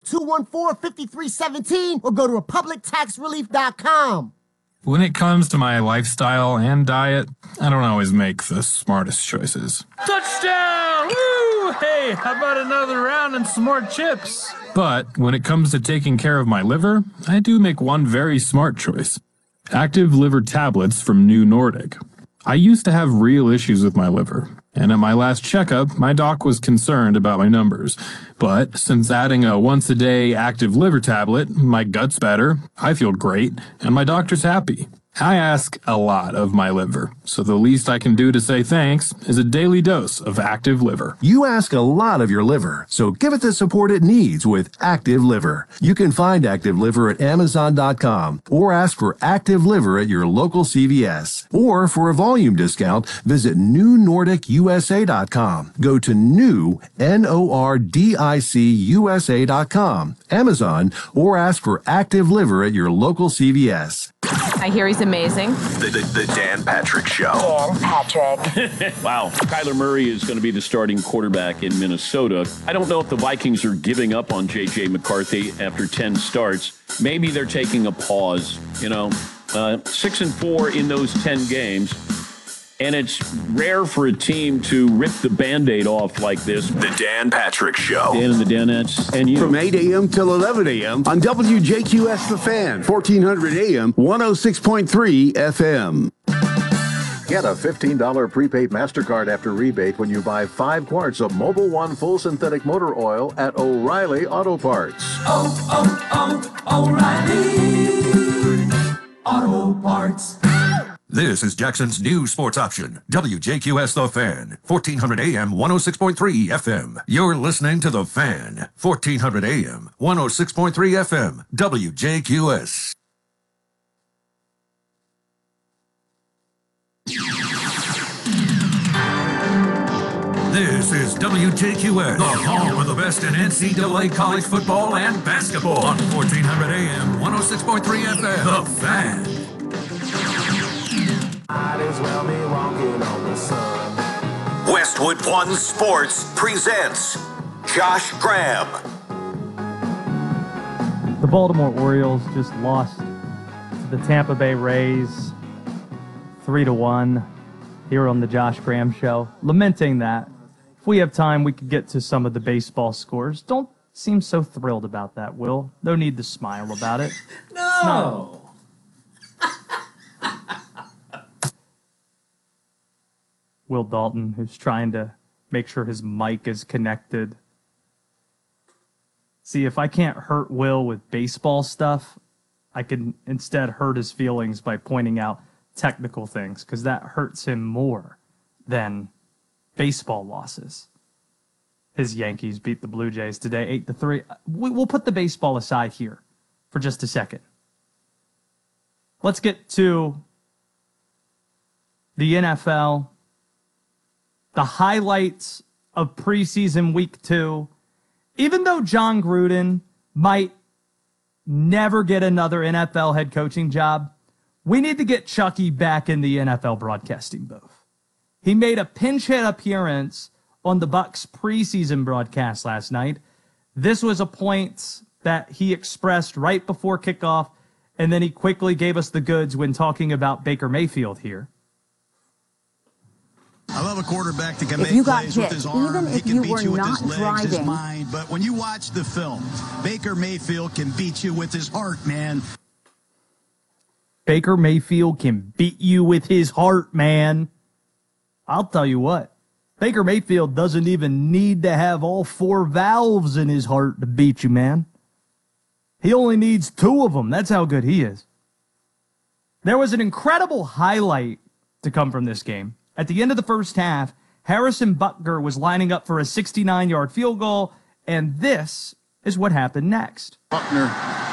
214-5317 or go to republictaxrelief.com. When it comes to my lifestyle and diet, I don't always make the smartest choices. Touchdown! Woo! Hey, how about another round and some more chips? But when it comes to taking care of my liver, I do make one very smart choice. Active liver tablets from New Nordic. I used to have real issues with my liver, and at my last checkup, my doc was concerned about my numbers. But since adding a once-a-day active liver tablet, my gut's better, I feel great, and my doctor's happy. I ask a lot of my liver, so the least I can do to say thanks is a daily dose of Active Liver. You ask a lot of your liver, so give it the support it needs with Active Liver. You can find Active Liver at Amazon.com or ask for Active Liver at your local CVS. Or for a volume discount, visit NewNordicUSA.com. Go to NewNordicUSA.com, Amazon, or ask for Active Liver at your local CVS. I hear he's amazing. The Dan Patrick Show. Dan Patrick. Wow. Kyler Murray is going to be the starting quarterback in Minnesota. I don't know if the Vikings are giving up on J.J. McCarthy after 10 starts. Maybe they're taking a pause. 6-4 in those 10 games. And it's rare for a team to rip the Band-Aid off like this. The Dan Patrick Show. Dan and the Danettes and you. From 8 a.m. till 11 a.m. on WJQS The Fan, 1400 a.m., 106.3 FM. Get a $15 prepaid MasterCard after rebate when you buy 5 quarts of Mobil 1 full synthetic motor oil at O'Reilly Auto Parts. O'Reilly Auto Parts. This is Jackson's new sports option, WJQS The Fan, 1400 AM, 106.3 FM. You're listening to The Fan, 1400 AM, 106.3 FM, WJQS. This is WJQS, the home of the best in NCAA college football and basketball on 1400 AM, 106.3 FM, The Fan. Westwood One Sports presents Josh Graham. The Baltimore Orioles just lost to the Tampa Bay Rays 3-1 here on the Josh Graham Show. Lamenting that. If we have time, we could get to some of the baseball scores. Don't seem so thrilled about that, Will. No need to smile about it. No. Will Dalton, who's trying to make sure his mic is connected. See, if I can't hurt Will with baseball stuff, I can instead hurt his feelings by pointing out technical things, because that hurts him more than baseball losses. His Yankees beat the Blue Jays today 8-3. We'll put the baseball aside here for just a second. Let's get to the NFL. The highlights of preseason week 2. Even though John Gruden might never get another NFL head coaching job, we need to get Chucky back in the NFL broadcasting booth. He made a pinch hit appearance on the Bucs preseason broadcast last night. This was a point that he expressed right before kickoff, and then he quickly gave us the goods when talking about Baker Mayfield here. I love a quarterback that can make plays with his arm. Even if you were not driving, his mind. But when you watch the film, Baker Mayfield can beat you with his heart, man. Baker Mayfield can beat you with his heart, man. I'll tell you what. Baker Mayfield doesn't even need to have all 4 valves in his heart to beat you, man. He only needs 2 of them. That's how good he is. There was an incredible highlight to come from this game. At the end of the first half, Harrison Butker was lining up for a 69-yard field goal, and this is what happened next. Buckner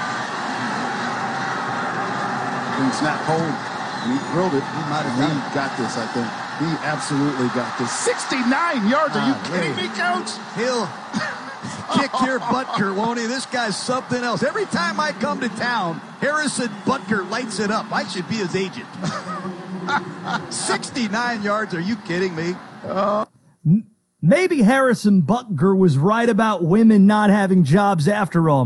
didn't snap hold, and he drilled it. He might have got this, I think. He absolutely got this. 69 yards. Are you kidding me, Coach? He'll kick your Butker, won't he? This guy's something else. Every time I come to town, Harrison Butker lights it up. I should be his agent. 69 yards. Are you kidding me? Maybe Harrison Butker was right about women not having jobs after all.